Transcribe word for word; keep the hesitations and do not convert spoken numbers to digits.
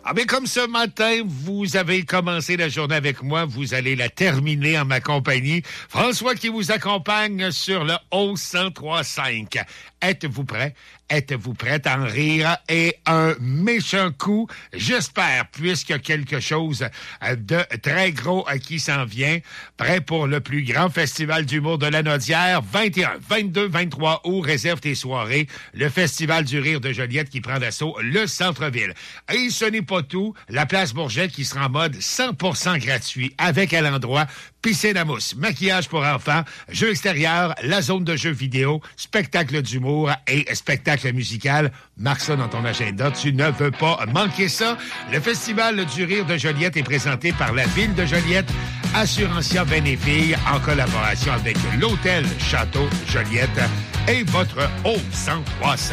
Ah bien, comme ce matin, vous avez commencé la journée avec moi, vous allez la terminer en ma compagnie. François qui vous accompagne sur le haut cent trois cinq. Êtes-vous prêts? Êtes-vous prêts à en rire? Et un méchant coup, j'espère, puisqu'il y a quelque chose de très gros qui s'en vient. Prêt pour le plus grand festival d'humour de la Naudière. vingt et un, vingt-deux, vingt-trois août, réserve tes soirées. Le festival du rire de Joliette qui prend d'assaut le centre-ville. Et ce n'est pas tout. La place Bourget qui sera en mode cent pour cent gratuit avec à l'endroit piscine à mousse, maquillage pour enfants, jeux extérieurs, la zone de jeux vidéo, spectacle d'humour et spectacle musical. Marque ça dans ton agenda, tu ne veux pas manquer ça. Le Festival du rire de Joliette est présenté par la Ville de Joliette, Assurantia Bénéfille, en collaboration avec l'Hôtel Château Joliette et votre haut cent trois cinq.